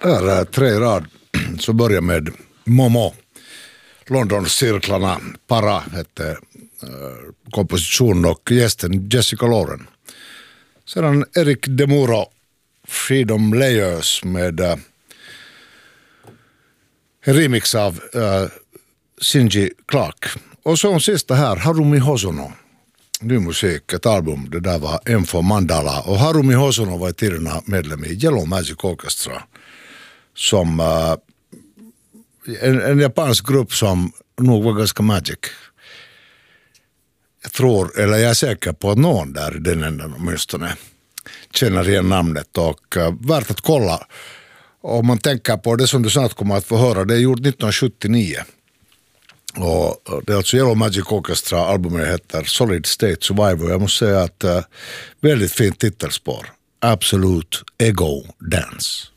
Här är tre rad så börjar med Momo. London-cirklarna Para hette komposition och gästen Jessica Lauren. Sedan Eric Demuro, Freedom Layers med en remix av Shinji Clark. Och så sista här, Harumi Hosono. Ny musik, ett album, det där var M4 Mandala. Och Harumi Hosono var tidigare medlem i Yellow Magic Orchestra. Som en japansk grupp som nog var ganska magic. Jag tror, eller jag är säker på att någon där i den änden åtminstone känner igen namnet och värt att kolla. Om man tänker på det som du snart kommer att få höra, det är gjort 1979. Och det är alltså Yellow Magic Orchestra, albumet heter Solid State Survivor. Jag måste säga att väldigt fint titelspår. Absolute Ego Dance.